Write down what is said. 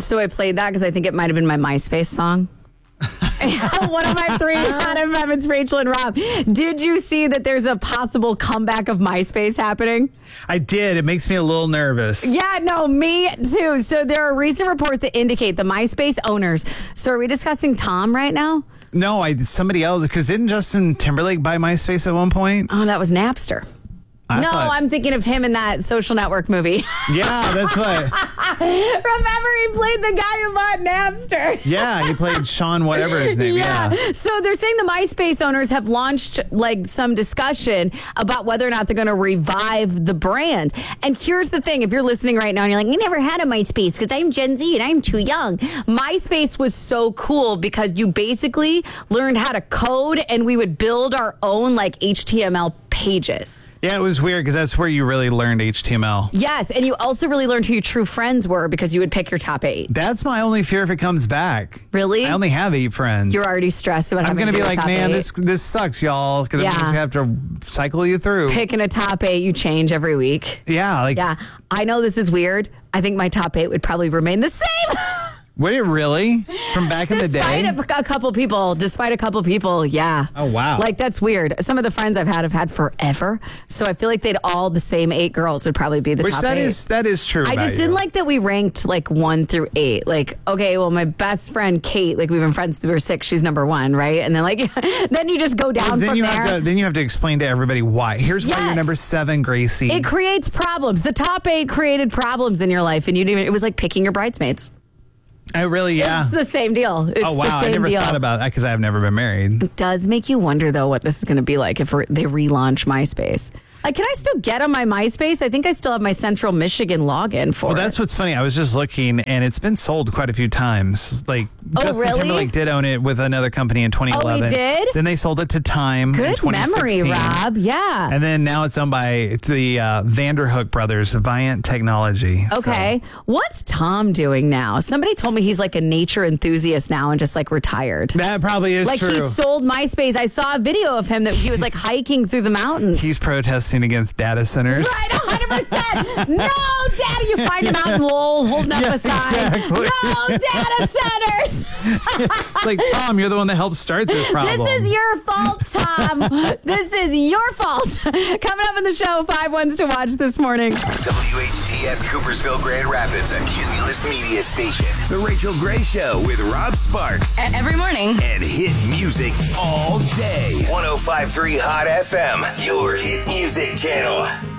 So I played that because I think it might have been my MySpace song. One of my 3 out of 5. It's Rachel and Rob. Did you see that there's a possible comeback of MySpace happening? I did. It makes me a little nervous. Yeah, no, me too. So there are recent reports that indicate the MySpace owners. So are we discussing Tom right now? No, somebody else. Because didn't Justin Timberlake buy MySpace at one point? Oh, that was Napster. I'm thinking of him in that Social Network movie. Yeah, that's what. Remember, he played the guy who bought Napster. Yeah, he played Sean, whatever his name. Yeah. So they're saying the MySpace owners have launched some discussion about whether or not they're going to revive the brand. And here's the thing: if you're listening right now and you're like, "You never had a MySpace because I'm Gen Z and I'm too young," MySpace was so cool because you basically learned how to code, and we would build our own HTML pages. Yeah, it was weird because that's where you really learned HTML. Yes, and you also really learned who your true friends were because you would pick your top 8. That's my only fear if it comes back. Really? I only have 8 friends. You're already stressed about I'm having going to be pick like, man, 8. this sucks, y'all, because I'm just going to have to cycle you through. Picking a top 8 you change every week. Yeah. Yeah, I know this is weird. I think my top 8 would probably remain the same. Would it really? From back in the day? Despite a couple people, yeah. Oh, wow. That's weird. Some of the friends I've had forever. So I feel like they'd all, the same 8 girls would probably be the top 8. That is true. I just didn't like that we ranked 1 through 8. Okay, well, my best friend, Kate, we've been friends since we were 6. She's number 1, right? And then then you just go down from there. Then you have to explain to everybody why. Here's why you're number 7, Gracie. It creates problems. The top 8 created problems in your life, and it was like picking your bridesmaids. It's the same deal. It's oh, wow. The same I never deal. thought about that because I've never been married. It does make you wonder, though, what this is going to be like if they relaunch MySpace. Can I still get on my MySpace? I think I still have my Central Michigan login for it. Well, that's what's funny. I was just looking, and it's been sold quite a few times. Justin Timberlake did own it with another company in 2011. Oh, he did? Then they sold it to Time in 2016. Good memory, Rob. Yeah. And then now it's owned by the Vanderhook brothers, Viant Technology. Okay. So. What's Tom doing now? Somebody told me he's a nature enthusiast now and just retired. That probably is true. He sold MySpace. I saw a video of him that he was hiking through the mountains. He's protesting against data centers. Right, 100%. No data. You find him out in Lowell holding up a sign. Exactly. No data centers. Tom, you're the one that helped start this problem. This is your fault, Tom. This is your fault. Coming up in the show, 5 ones to watch this morning. WHTS Coopersville, Grand Rapids, a Cumulus Media Station. The Rachel Gray Show with Rob Sparks. Every morning. And hit music all day. 105.3 Hot FM, your hit music channel.